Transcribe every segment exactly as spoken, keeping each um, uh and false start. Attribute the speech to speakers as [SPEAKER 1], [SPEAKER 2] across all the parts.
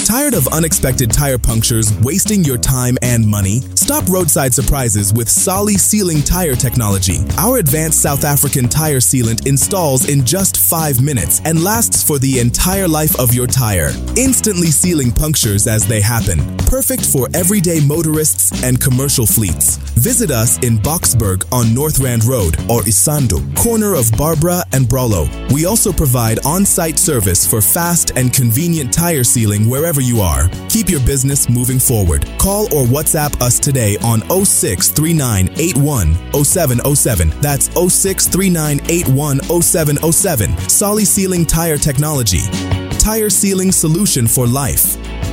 [SPEAKER 1] Tired of unexpected tire punctures wasting your time and money? Stop roadside surprises with Solly Sealing Tire Technology. Our advanced South African tire sealant installs in just five minutes and lasts for the entire life of your tire, instantly sealing punctures as they happen. Perfect for everyday motorists and commercial fleets. Visit us in Boksburg on North Rand Road or Isando, corner of Barbara and Brolo. We also provide on-site service for fast and convenient tire sealing wherever you are. Keep your business moving forward. Call or WhatsApp us today on oh six three nine eight one oh seven oh seven. That's oh six three nine eight one oh seven oh seven. Solly Sealing Tire Technology. Tire sealing solution for life.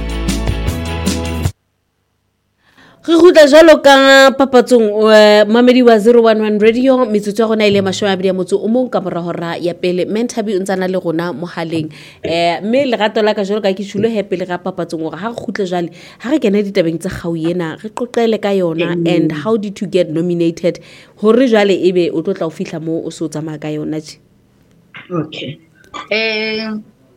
[SPEAKER 2] Re gutla jalo ka papatsong mamedi wa zero one one radio metsotso ya gona ile mashome a bedi ya motso o mong ka mora hora ya pele Menthabi o ntsana le gona mohaleng eh me le gato la ka jalo ka ke tshule happy le ga papatsong gore ha re gutle jale ha re kena ditabeng tsa gau yena re qoqele ka yona and how did you get nominated hore jale ebe o tlotla o fihla mo o so tsamaya ka yona tshi.
[SPEAKER 3] Okay eh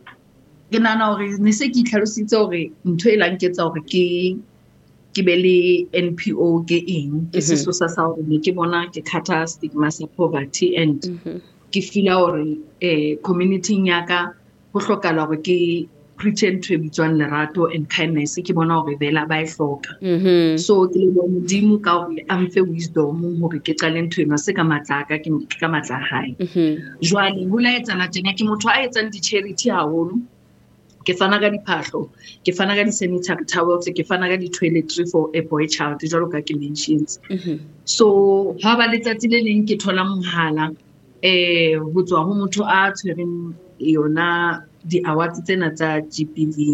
[SPEAKER 3] ke nana hore ne se ke tlhalositse hore ntho e lang ke tsa hore ke ke be le N P O ke eng ke sesosa sa hore ne ke bona ke khatha stigma sa poverty and ke feel hore eh community ya ka go hlokala hore ke preach ntho e bitswang lerato and kindness ke bona hore bela ba e hloka so ke le bona modimo ka hore a mfe wisdom hore ke qale ntho ena se ka matlaka ke ka matla hae jwale ho la etsana tjena ke motho a etsang di charity haholo ke fana ka diphahlo ke fana ka di sanitary towels ke fana ka di toiletry for a boy child jalo ka ke mentions so ha ba letsatsi le leng ke thola mohala eh ho tswa ho motho a tshwereng yona di awards tsena tsa G P V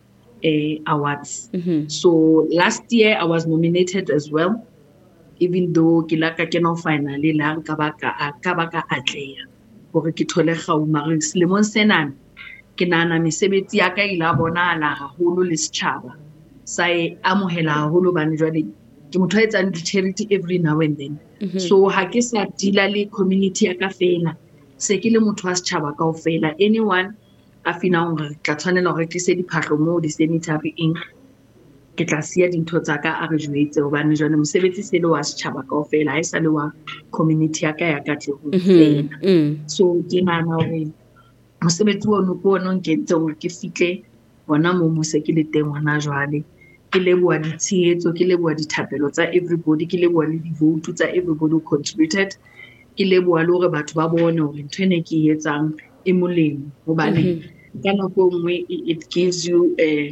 [SPEAKER 3] eh awards so last year I was nominated as well even though ke la ka kena finally la ka ba ka ka ba ka atleya hore ke thole gauma re selemong senana ke nana mesebetsi ya ka ila bona la haholo le setjhaba sa e amohela haholo bane jwale ke motho a etsang di charity every now and then so ha ke sa dila le community ya ka fela se ke le motho wa setjhaba kaofela anyone a fina hore ka tshwanela hore ke se diphahlo mo di sanitary eng ke tla sia dintho tsa ka a re jwetse hobane jwale mosebetsi se le wa setjhaba kaofela ha e sa le wa community ya ka ya ka tle ho fela so ke nana hore mosebetsi wa no go no nkentse hore ke fitle bona mo mo se ke le teng hona jwale ke leboa ditshietso ke leboa dithapelo tsa everybody ke leboa le di vote tsa everybody who contributed ke leboa le hore batho ba bone hore ntwe ne ke etsang e molemo hobane ka nako nngwe it gives you a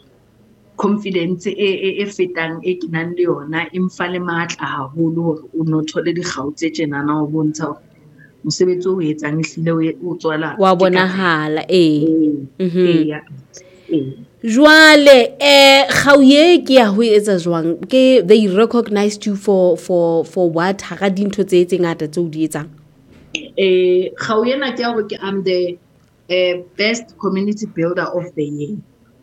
[SPEAKER 3] confidence e e fetang e kinang le yona imfa le matla haholo hore o no thole di gautse tjena na o bontsha mosebetsi o etsang ehlile o tswala
[SPEAKER 2] wa bonahala eh
[SPEAKER 3] eh eh
[SPEAKER 2] jwale eh gauye ke ya ho etsa jwang ke they recognized you for for for what ha ga dintho tse tse ngata tse o di etsang
[SPEAKER 3] eh gauye na ke ya hore ke am the uh, best community builder of the year.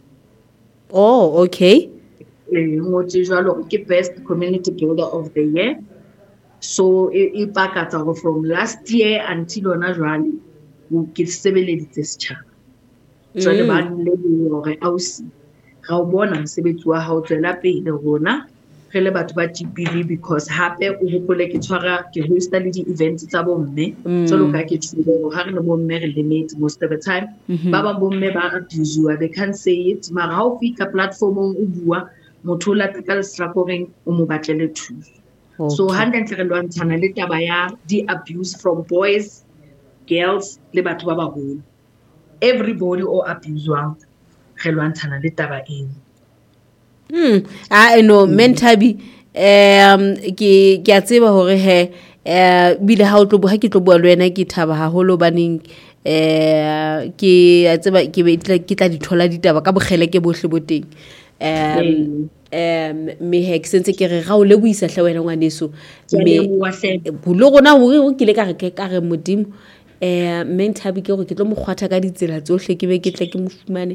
[SPEAKER 2] Oh, okay.
[SPEAKER 3] Eh ngotse jwalo ke best community builder of the year. So e pakatsa go from last year until ona jwale o ke sebeleditse setjhaba jwale ba le hore ausi ga o bona mosebetsi wa hao tswela pele rona re le batho ba G P V because hape o hopole ke tshwara ke hosta le di events tsa bomme jwalo ka ke tsile ho ha re le bomme re limit most of the time ba ba bomme ba abuse they can say it mara ha o fika platformong o bua motho la tla strakoreng o mo batlele thuso. Okay. So hundred re lwantshana le taba ya di abuse from boys, girls le batho ba baholo. Everybody o abusewang re lwantshana le taba eng.
[SPEAKER 2] Hmm I know Menthabi um ke ke a tseba hore he eh bile ha o tlo ha ke tlo bua le wena ke thaba haholo baneng eh ke a tseba ke be ke tla di thola ditaba ka bogele ke bohle boteng um um me hek sentse ke re ga o le buisa hle wena ngwaneso me bulo gona hore o kile ka re ka re modimo eh Menthabi ke go ke tlo mo kgwatha ka ditsela tsohle ke be ke tle ke mo fumane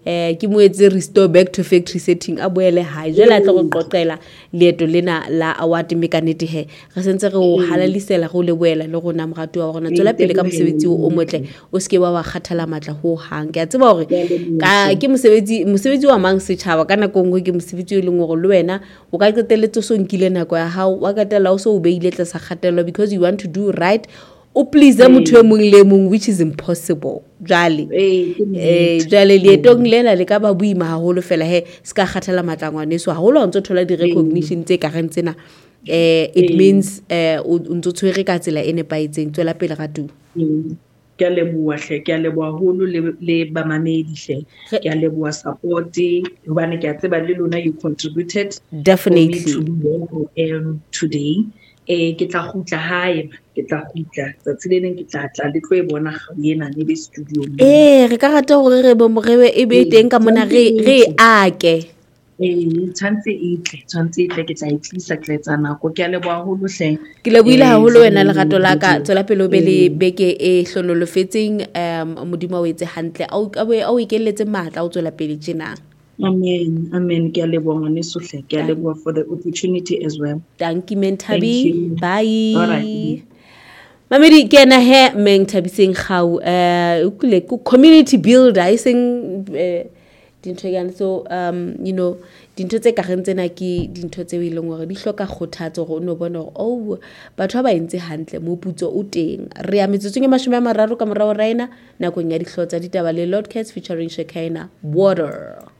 [SPEAKER 2] eh ke mo etse restore back to factory setting a boele hae jela tla go qoqela leeto lena la award mekanete he re sentse re o halalisela go le boela le go na mogato wa gona tsela pele ka mosebetsi o motle o ske wa wa kgathala matla ho hang ke a tseba hore ka ke mosebetsi mosebetsi wa mang setšhaba kana go ngwe ke mosebetsi o leng gore le wena o ka qeteletso so nkile nako ya hao wa katela o so o beile tla sa kgatelo because you want to do right o please motho e mong le mong which is impossible jale eh jale leetong lena le ka ba buima haholo fela he ska kgathala matlangwane so haholo o ntse thola di recognition tse ka rentsena eh it means eh o ntse tshwere ka tsela ene paitseng tswela pele ga tu
[SPEAKER 3] ke a leboa hle ke a leboa holo le le ba mamedi hle ke a leboa support hobane ke a tseba le lona you contributed
[SPEAKER 2] definitely
[SPEAKER 3] to um, today eh ke tla gutla hae ke tla gutla tsa le neng ke tla tla le tlo e bona ga yena ne be studio
[SPEAKER 2] eh re ka rata gore re bo morebe e be teng ka mona re re ake
[SPEAKER 3] eh tshantse itle tshantse itle ke tla itlisa ke letsa nako ke a leboa holo hle
[SPEAKER 2] ke le buile haholo wena le gato la ka tswela pele o be le beke e hlonolofetseng um modimo o etse hantle a o ikelletse matla o tswela pele tjena.
[SPEAKER 3] Amen, amen. Ke a leboha ngwaneso hle, ke a leboha for the opportunity as well.
[SPEAKER 2] Thank you Menthabi. Bye.
[SPEAKER 3] All right.
[SPEAKER 2] Mamedi ke na he Menthabiseng gau eh o kule ku community builder I seng dintho yana so um you know dintho tse ka rentsena ke dintho tse e leng gore di hloka kgothatso go no bona gore oh batho ba entse hantle mo putso o teng re ya metsotsong e mashome a mararo ka morao raina nakong ya dihlotsa ditaba le Lord Cats featuring Shekina Water.